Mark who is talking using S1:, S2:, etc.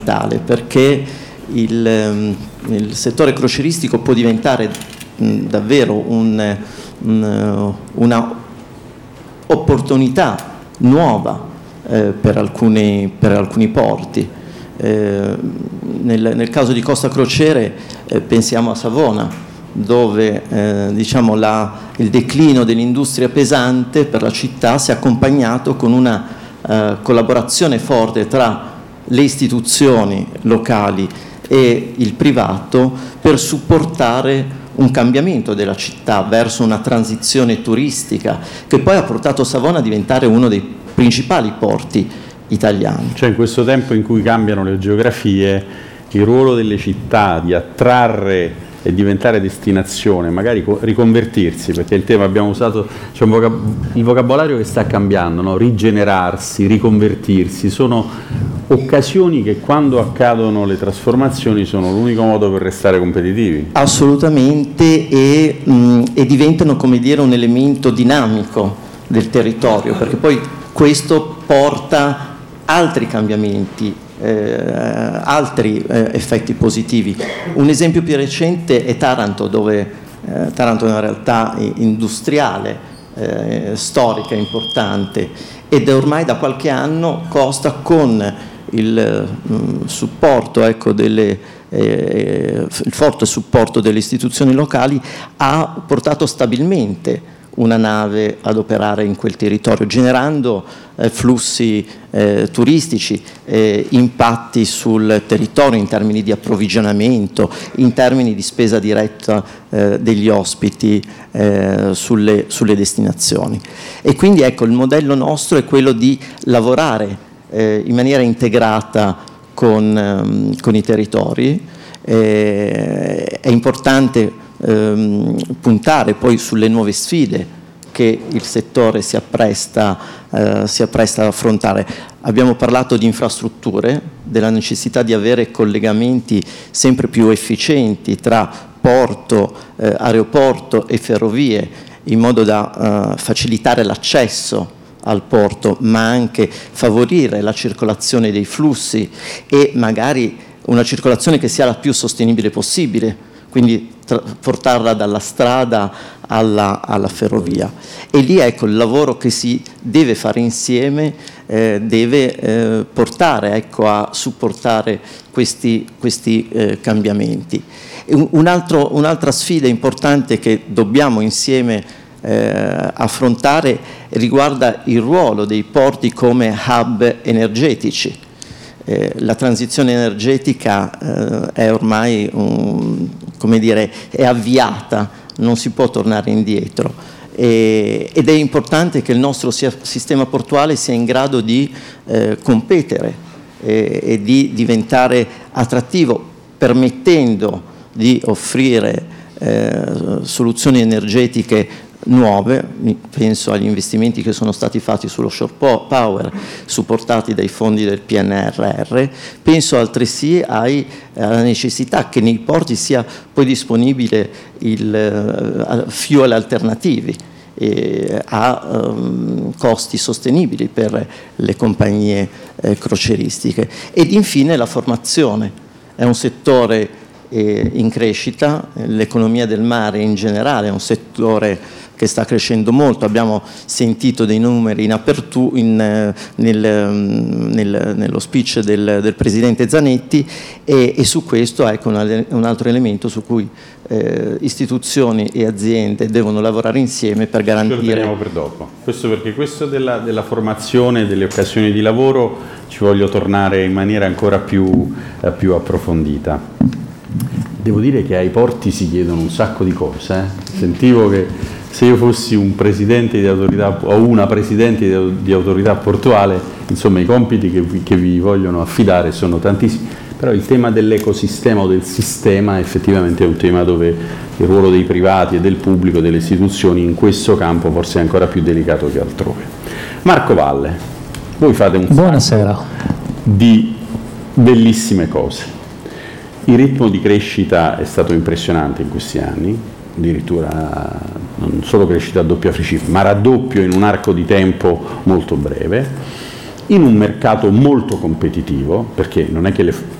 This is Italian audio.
S1: perché il settore crocieristico può diventare davvero una opportunità nuova per alcuni porti. Nel caso di Costa Crociere pensiamo a Savona, dove il declino dell'industria pesante per la città si è accompagnato con una collaborazione forte tra le istituzioni locali e il privato per supportare un cambiamento della città verso una transizione turistica che poi ha portato Savona a diventare uno dei principali porti italiani.
S2: Cioè, in questo tempo in cui cambiano le geografie, il ruolo delle città di attrarre e diventare destinazione, magari riconvertirsi, perché il tema abbiamo usato, cioè il vocabolario che sta cambiando, no? Rigenerarsi, riconvertirsi, sono occasioni che quando accadono le trasformazioni sono l'unico modo per restare competitivi.
S1: Assolutamente, e diventano, come dire, un elemento dinamico del territorio, perché poi questo porta altri cambiamenti, altri effetti positivi. Un esempio più recente è Taranto, dove Taranto è una realtà industriale, storica, importante, ed è ormai da qualche anno Costa, con il supporto, il forte supporto delle istituzioni locali, ha portato stabilmente una nave ad operare in quel territorio, generando flussi turistici, impatti sul territorio in termini di approvvigionamento, in termini di spesa diretta degli ospiti sulle destinazioni. E quindi ecco, il modello nostro è quello di lavorare in maniera integrata con i territori. È importante puntare poi sulle nuove sfide che il settore si appresta ad affrontare. Abbiamo parlato di infrastrutture, della necessità di avere collegamenti sempre più efficienti tra porto, aeroporto e ferrovie, in modo da facilitare l'accesso al porto, ma anche favorire la circolazione dei flussi e magari una circolazione che sia la più sostenibile possibile, quindi portarla dalla strada alla ferrovia. E lì ecco il lavoro che si deve fare insieme deve portare a supportare questi cambiamenti. Un'altra sfida importante che dobbiamo insieme affrontare riguarda il ruolo dei porti come hub energetici. La transizione energetica è ormai è avviata, non si può tornare indietro, ed è importante che il nostro sistema portuale sia in grado di competere e di diventare attrattivo, permettendo di offrire soluzioni energetiche nuove. Penso agli investimenti che sono stati fatti sullo shore power, supportati dai fondi del PNRR. Penso altresì alla necessità che nei porti sia poi disponibile il fuel alternativi a costi sostenibili per le compagnie crocieristiche. Ed infine la formazione. È un settore in crescita, l'economia del mare in generale è un settore che sta crescendo molto. Abbiamo sentito dei numeri in apertura nello speech del Presidente Zanetti, e su questo ecco un altro elemento su cui istituzioni e aziende devono lavorare insieme per garantire.
S2: Lo teniamo per dopo. Questo perché questo della formazione, delle occasioni di lavoro, ci voglio tornare in maniera ancora più approfondita. Devo dire che ai porti si chiedono un sacco di cose. Sentivo che se io fossi un presidente di autorità o una presidente di autorità portuale, insomma i compiti che vi vogliono affidare sono tantissimi, però il tema dell'ecosistema o del sistema effettivamente è un tema dove il ruolo dei privati e del pubblico, delle istituzioni in questo campo forse è ancora più delicato che altrove. Marco Valle, voi fate un
S3: Buonasera.
S2: Di bellissime cose. Il ritmo di crescita è stato impressionante in questi anni, addirittura non solo crescita a doppia cifra, ma raddoppio in un arco di tempo molto breve, in un mercato molto competitivo, perché non è che